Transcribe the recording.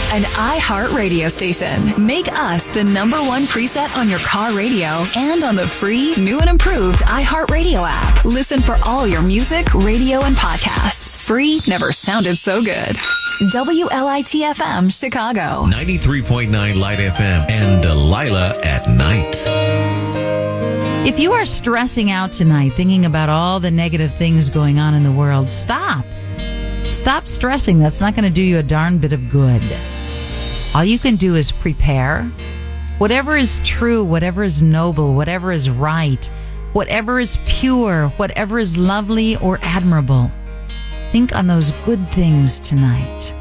an iHeart radio station. Make us the #1 preset on your car radio and on the free, new and improved iHeart Radio app. Listen for all your music, radio, and podcasts. Free never sounded so good. WLIT-FM, Chicago. 93.9 Light FM and Delilah at night. If you are stressing out tonight, thinking about all the negative things going on in the world, stop. Stop stressing. That's not going to do you a darn bit of good. All you can do is prepare. Whatever is true, whatever is noble, whatever is right, whatever is pure, whatever is lovely or admirable, think on those good things tonight.